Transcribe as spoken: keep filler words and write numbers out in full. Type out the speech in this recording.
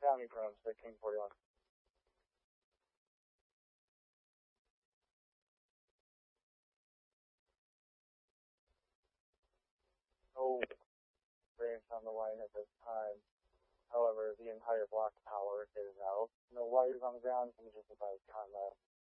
County from sixteen forty-one. No branch on the line at this time. However, the entire block power is out. No wires on the ground, you just about contact.